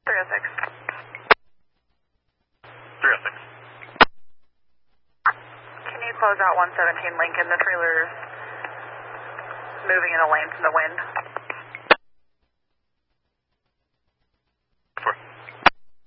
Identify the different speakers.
Speaker 1: 306.
Speaker 2: 306.
Speaker 1: Can you close out 117 Lincoln? The trailer's moving in a lane from the wind.